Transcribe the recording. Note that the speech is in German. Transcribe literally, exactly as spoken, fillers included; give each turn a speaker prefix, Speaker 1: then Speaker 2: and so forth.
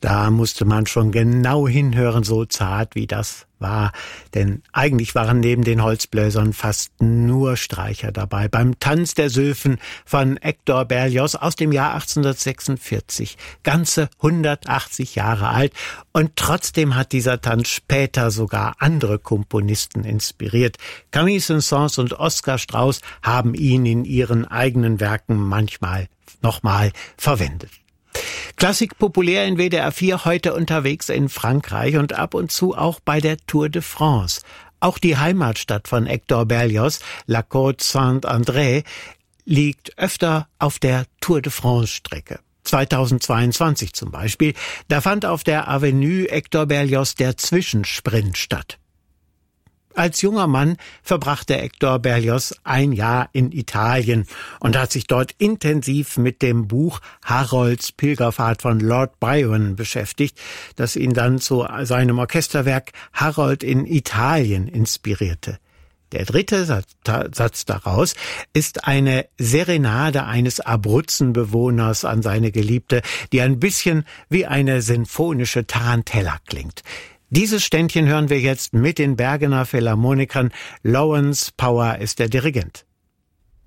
Speaker 1: Da musste man schon genau hinhören, so zart wie das war. Denn eigentlich waren neben den Holzbläsern fast nur Streicher dabei. Beim Tanz der Sylphen von Hector Berlioz aus dem Jahr achtzehnhundertsechsundvierzig. Ganze hundertachtzig Jahre alt. Und trotzdem hat dieser Tanz später sogar andere Komponisten inspiriert. Camille Saint-Saëns und Oskar Strauß haben ihn in ihren eigenen Werken manchmal nochmal verwendet. Klassik populär in W D R vier, heute unterwegs in Frankreich und ab und zu auch bei der Tour de France. Auch die Heimatstadt von Hector Berlioz, La Côte Saint-André, liegt öfter auf der Tour de France-Strecke. zweitausendzweiundzwanzig zum Beispiel, da fand auf der Avenue Hector Berlioz der Zwischensprint statt. Als junger Mann verbrachte Hector Berlioz ein Jahr in Italien und hat sich dort intensiv mit dem Buch Harolds Pilgerfahrt von Lord Byron beschäftigt, das ihn dann zu seinem Orchesterwerk Harold in Italien inspirierte. Der dritte Satz daraus ist eine Serenade eines Abruzzenbewohners an seine Geliebte, die ein bisschen wie eine sinfonische Tarantella klingt. Dieses Ständchen hören wir jetzt mit den Bergener Philharmonikern. Lawrence Power ist der Dirigent.